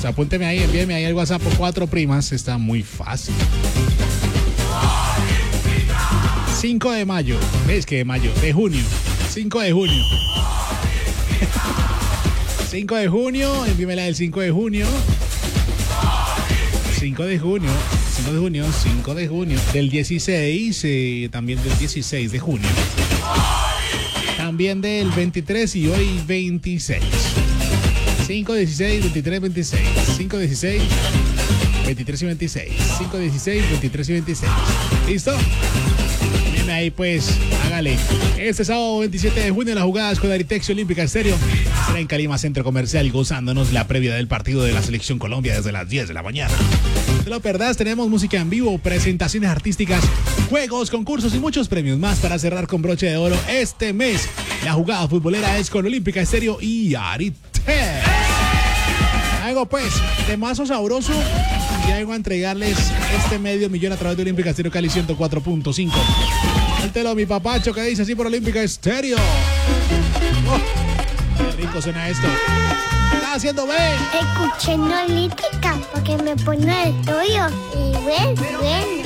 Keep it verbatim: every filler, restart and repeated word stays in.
Apúnteme ahí, envíeme ahí el WhatsApp por cuatro primas. Está muy fácil. cinco de mayo. ¿Ves que de mayo? De junio. cinco de junio. cinco de junio. Envíemela del cinco de junio. cinco de junio. cinco de junio. cinco de junio. Del dieciséis. Eh, también del dieciséis de junio. También del veintitrés y hoy veintiséis. cinco, dieciséis, veintitrés, veintiséis. cinco, dieciséis, veintitrés y veintiséis. cinco, dieciséis, veintitrés y veintiséis. ¿Listo? Viene ahí pues, hágale. Este sábado veintisiete de junio la jugada es con Aritex Olímpica Estéreo. Será en Calima Centro Comercial gozándonos la previa del partido de la Selección Colombia desde las diez de la mañana. No te lo perdás, tenemos música en vivo, presentaciones artísticas, juegos, concursos y muchos premios más para cerrar con broche de oro este mes. La jugada futbolera es con Olímpica Estéreo y Aritex. Algo pues, de mazo sabroso. Ya vengo a entregarles este medio millón a través de Olímpica Estéreo Cali ciento cuatro punto cinco. Suéltelo mi papacho que dice así por Olímpica Estéreo. Oh, qué rico suena esto. ¿Qué estás haciendo, ve? Escuché Olímpica porque me pone el tuyo. Y bueno, bueno.